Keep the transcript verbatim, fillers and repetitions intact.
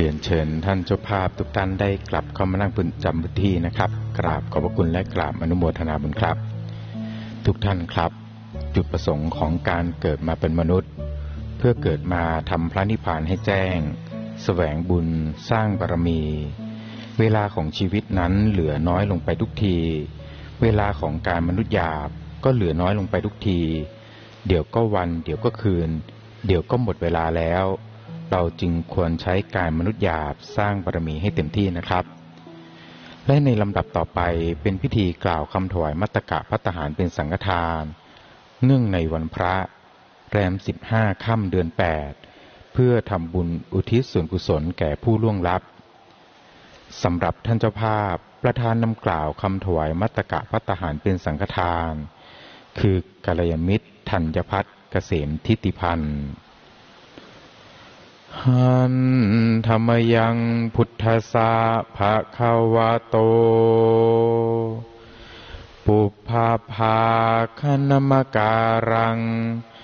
รียนเชิญท่านเจ้าภาพทุกท่านได้กลับเข้ามานั่งประจำที่นะครับกราบขอบพระคุณและกราบอนุโมทนาบุญครับทุกท่านครับจุดประสงค์ของการเกิดมาเป็นมนุษย์เพื่อเกิดมาทำพระนิพพานให้แจ้งแสวงบุญสร้างบารมีเวลาของชีวิตนั้นเหลือน้อยลงไปทุกทีเวลาของการมนุษย์หยาบก็เหลือน้อยลงไปทุกทีเดี๋ยวก็วันเดี๋ยวก็คืนเดี๋ยวก็หมดเวลาแล้วเราจึงควรใช้การมนุษย์หยาบสร้างบารมีให้เต็มที่นะครับและในลำดับต่อไปเป็นพิธีกล่าวคำถวายมัตตกะภัตตาหารเป็นสังฆทานเนื่องในวันพระแรมสิบห้าค่ำเดือนแปดเพื่อทำบุญอุทิศส่วนกุศลแก่ผู้ล่วงลับสำหรับท่านเจ้าภาพประธานนำกล่าวคำถวายมัตตกะภัตตาหารเป็นสังฆทานคือกัลยาณมิตรธัญพัฒน์เกษมทิติพันธ์หันธรรมยังพุทธสาภะคะวะโตปุพพาภาคณมการัง